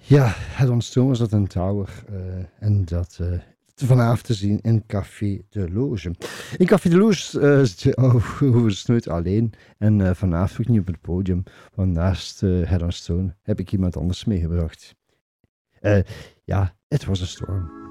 Ja, het ontstoom was dat in Tower. En dat vanavond te zien in Café de Loge. In Café de Loge is nooit alleen. En vanavond ook niet op het podium. Want naast Head on Stone heb ik iemand anders meegebracht. Ja, it was a storm.